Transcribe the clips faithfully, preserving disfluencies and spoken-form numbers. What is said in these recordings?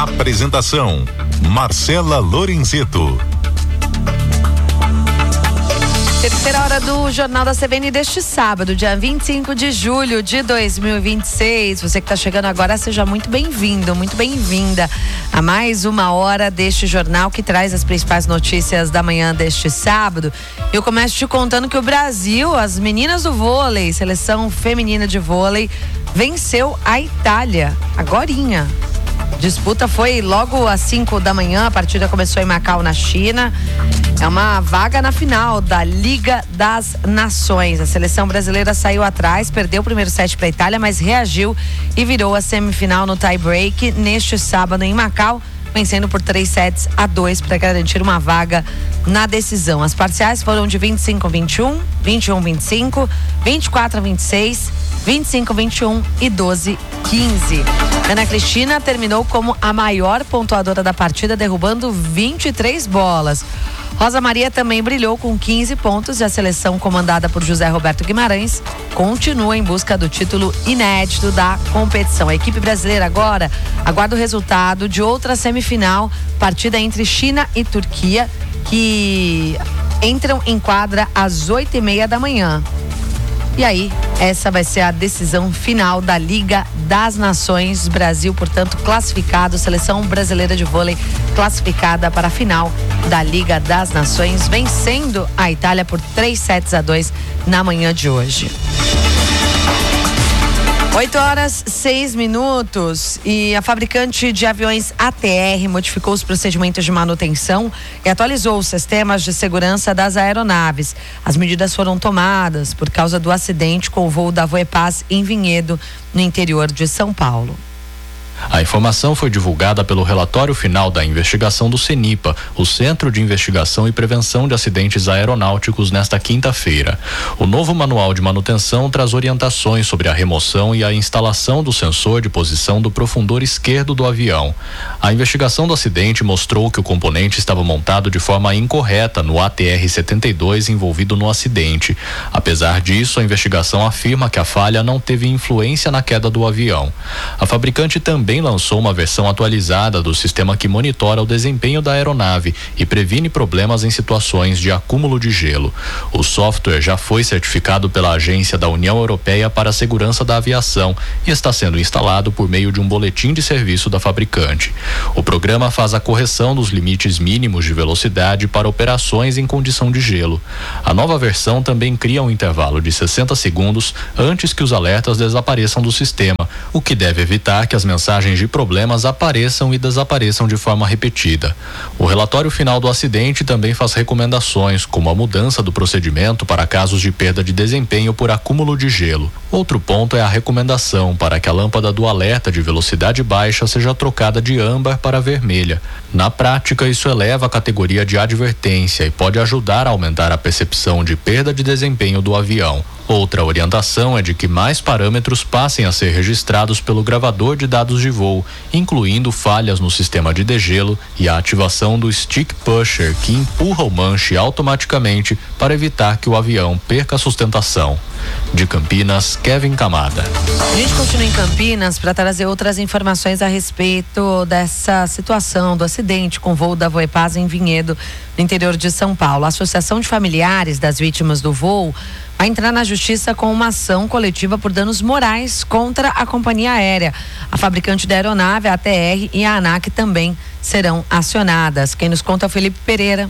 Apresentação: Marcela Lorenzeto. Terceira hora do Jornal da C B N deste sábado, dia vinte e cinco de julho de dois mil e vinte e seis. Você que está chegando agora, seja muito bem-vindo, muito bem-vinda a mais uma hora deste jornal que traz as principais notícias da manhã deste sábado. Eu começo te contando que o Brasil, as meninas do vôlei, seleção feminina de vôlei, venceu a Itália, agorinha. Disputa foi logo às cinco da manhã, a partida começou em Macau, na China. É uma vaga na final da Liga das Nações. A seleção brasileira saiu atrás, perdeu o primeiro set para a Itália, mas reagiu e virou a semifinal no tie-break neste sábado em Macau, vencendo por três sets a dois para garantir uma vaga na decisão. As parciais foram de vinte e cinco a vinte e um, vinte e um a vinte e cinco, vinte e quatro a vinte e seis, vinte e cinco a vinte e um e doze a quinze. Ana Cristina terminou como a maior pontuadora da partida, derrubando vinte e três bolas. Rosa Maria também brilhou com quinze pontos e a seleção comandada por José Roberto Guimarães continua em busca do título inédito da competição. A equipe brasileira agora aguarda o resultado de outra semifinal, partida entre China e Turquia, que entram em quadra às oito e meia da manhã. E aí, essa vai ser a decisão final da Liga das Nações. Brasil, portanto, classificado, seleção brasileira de vôlei classificada para a final da Liga das Nações, vencendo a Itália por três sets a dois na manhã de hoje. oito horas, seis minutos, e a fabricante de aviões A T R modificou os procedimentos de manutenção e atualizou os sistemas de segurança das aeronaves. As medidas foram tomadas por causa do acidente com o voo da Voepaz em Vinhedo, no interior de São Paulo. A informação foi divulgada pelo relatório final da investigação do CENIPA, o Centro de Investigação e Prevenção de Acidentes Aeronáuticos, nesta quinta-feira. O novo manual de manutenção traz orientações sobre a remoção e a instalação do sensor de posição do profundor esquerdo do avião. A investigação do acidente mostrou que o componente estava montado de forma incorreta no A T R setenta e dois envolvido no acidente. Apesar disso, a investigação afirma que a falha não teve influência na queda do avião. A fabricante também lançou uma versão atualizada do sistema que monitora o desempenho da aeronave e previne problemas em situações de acúmulo de gelo. O software já foi certificado pela Agência da União Europeia para a Segurança da Aviação e está sendo instalado por meio de um boletim de serviço da fabricante. O programa faz a correção dos limites mínimos de velocidade para operações em condição de gelo. A nova versão também cria um intervalo de sessenta segundos antes que os alertas desapareçam do sistema, o que deve evitar que as mensagens de problemas apareçam e desapareçam de forma repetida. O relatório final do acidente também faz recomendações, como a mudança do procedimento para casos de perda de desempenho por acúmulo de gelo. Outro ponto é a recomendação para que a lâmpada do alerta de velocidade baixa seja trocada de âmbar para vermelha. Na prática, isso eleva a categoria de advertência e pode ajudar a aumentar a percepção de perda de desempenho do avião. Outra orientação é de que mais parâmetros passem a ser registrados pelo gravador de dados de voo, incluindo falhas no sistema de degelo e a ativação do stick pusher, que empurra o manche automaticamente para evitar que o avião perca a sustentação. De Campinas, Kevin Camada. A gente continua em Campinas para trazer outras informações a respeito dessa situação do acidente com o voo da Voepaz em Vinhedo, no interior de São Paulo. A Associação de Familiares das Vítimas do Voo vai entrar na justiça com uma ação coletiva por danos morais contra a companhia aérea. A fabricante da aeronave, a A T R, e a ANAC também serão acionadas. Quem nos conta é o Felipe Pereira.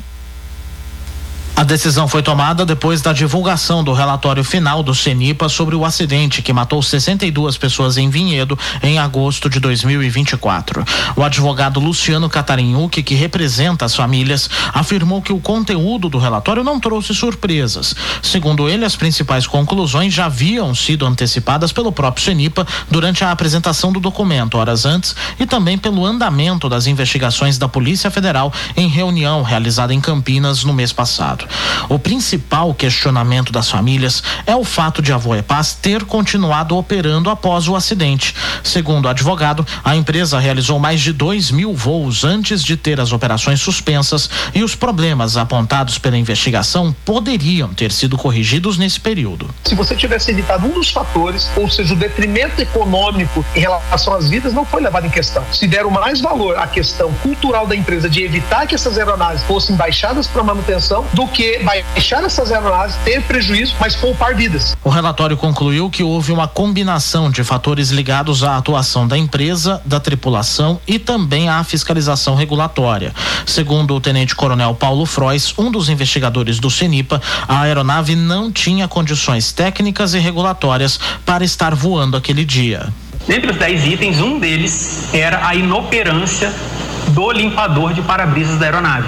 A decisão foi tomada depois da divulgação do relatório final do CENIPA sobre o acidente que matou sessenta e duas pessoas em Vinhedo em agosto de dois mil e vinte e quatro. O advogado Luciano Catarinhuc, que representa as famílias, afirmou que o conteúdo do relatório não trouxe surpresas. Segundo ele, as principais conclusões já haviam sido antecipadas pelo próprio CENIPA durante a apresentação do documento horas antes e também pelo andamento das investigações da Polícia Federal em reunião realizada em Campinas no mês passado. passado. O principal questionamento das famílias é o fato de a Voepaz ter continuado operando após o acidente. Segundo o advogado, a empresa realizou mais de dois mil voos antes de ter as operações suspensas e os problemas apontados pela investigação poderiam ter sido corrigidos nesse período. Se você tivesse evitado um dos fatores, ou seja, o detrimento econômico em relação às vidas, não foi levado em questão. Se deram mais valor à questão cultural da empresa de evitar que essas aeronaves fossem baixadas para manutenção do que baixar essas aeronaves, ter prejuízo, mas poupar vidas. O relatório concluiu que houve uma combinação de fatores ligados à atuação da empresa, da tripulação e também à fiscalização regulatória. Segundo o tenente-coronel Paulo Frois, um dos investigadores do CENIPA, a aeronave não tinha condições técnicas e regulatórias para estar voando aquele dia. Dentre os dez itens, um deles era a inoperância do limpador de para-brisas da aeronave.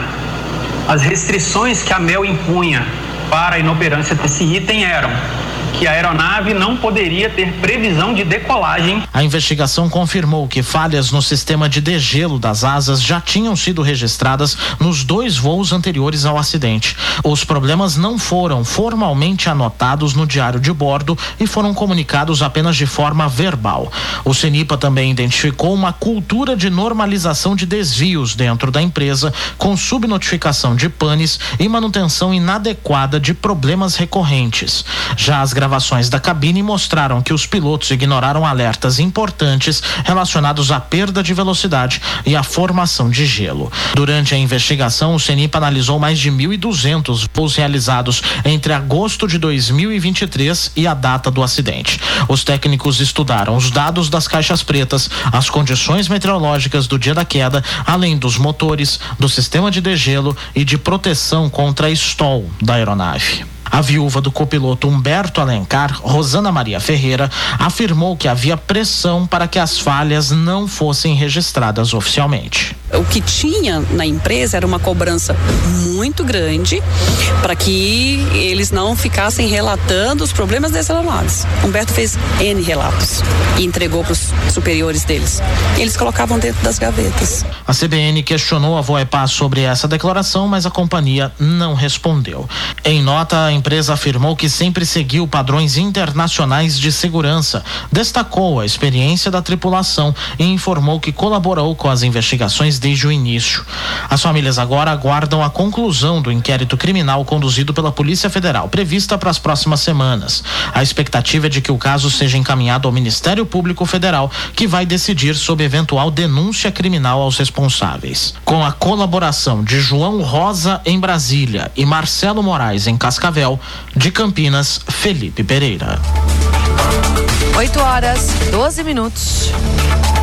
As restrições que a AMEL impunha para a inoperância desse item eram que a aeronave não poderia ter previsão de decolagem. A investigação confirmou que falhas no sistema de degelo das asas já tinham sido registradas nos dois voos anteriores ao acidente. Os problemas não foram formalmente anotados no diário de bordo e foram comunicados apenas de forma verbal. O CENIPA também identificou uma cultura de normalização de desvios dentro da empresa, com subnotificação de panes e manutenção inadequada de problemas recorrentes. Já as gravações da cabine mostraram que os pilotos ignoraram alertas importantes relacionados à perda de velocidade e à formação de gelo. Durante a investigação, o CENIPA analisou mais de mil e duzentos voos realizados entre agosto de dois mil e vinte e três e a data do acidente. Os técnicos estudaram os dados das caixas pretas, as condições meteorológicas do dia da queda, além dos motores, do sistema de degelo e de proteção contra stall da aeronave. A viúva do copiloto Humberto Alencar, Rosana Maria Ferreira, afirmou que havia pressão para que as falhas não fossem registradas oficialmente. O que tinha na empresa era uma cobrança muito grande para que eles não ficassem relatando os problemas das aeronaves. Humberto fez N relatos e entregou para os superiores deles. Eles colocavam dentro das gavetas. A C B N questionou a Voepaz sobre essa declaração, mas a companhia não respondeu. Em nota, a empresa afirmou que sempre seguiu padrões internacionais de segurança, destacou a experiência da tripulação e informou que colaborou com as investigações desde o início. As famílias agora aguardam a conclusão do inquérito criminal conduzido pela Polícia Federal, prevista para as próximas semanas. A expectativa é de que o caso seja encaminhado ao Ministério Público Federal, que vai decidir sobre eventual denúncia criminal aos responsáveis. Com a colaboração de João Rosa em Brasília e Marcelo Moraes em Cascavel, de Campinas, Felipe Pereira. oito horas, doze minutos.